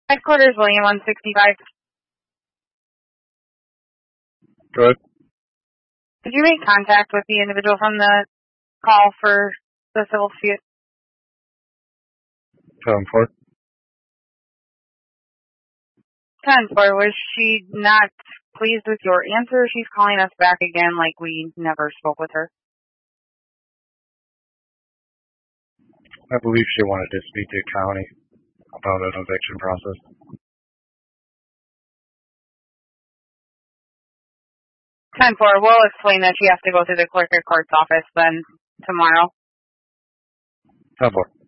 Headquarters, William 165. Good. Did you make contact with the individual from the call for the civil dispute? 10-4. 10-4, was she not pleased with your answer? She's calling us back again like we never spoke with her. I believe she wanted to speak to county about an eviction process. 10-4, we'll explain that she has to go to the clerk of court's office then tomorrow. 10-4.